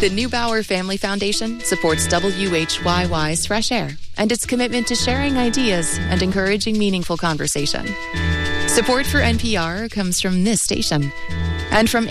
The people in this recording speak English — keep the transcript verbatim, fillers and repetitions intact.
The Neubauer Family Foundation supports W H Y Y's Fresh Air and its commitment to sharing ideas and encouraging meaningful conversation. Support for N P R comes from this station and from